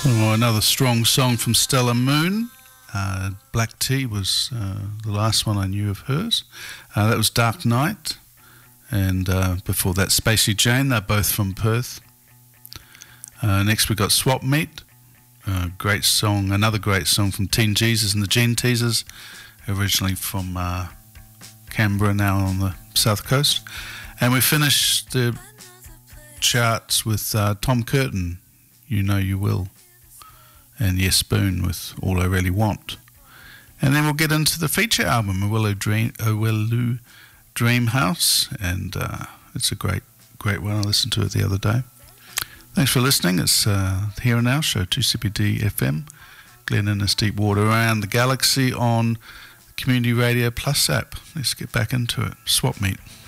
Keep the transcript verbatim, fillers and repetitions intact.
Oh, another strong song from Stella Moon. Uh, Black Tea was uh, the last one I knew of hers. Uh, that was Dark Night. And uh, before that, Spacey Jane. They're both from Perth. Uh, next we got Swap Meet. Uh, great song, another great song from Teen Jesus and the Gene Teasers, originally from uh, Canberra, now on the south coast. And we finished the charts with uh, Tom Curtin, You Know You Will, and Yes Boone with All I Really Want. And then we'll get into the feature album, Owelu Dream, Owelu Dream House, and uh, it's a great, great one. I listened to it the other day. Thanks for listening. It's uh, Here and Now Show, two C P D F M, Glen Innes Deep Water, around the galaxy on the Community Radio Plus app. Let's get back into it. Swap Meet.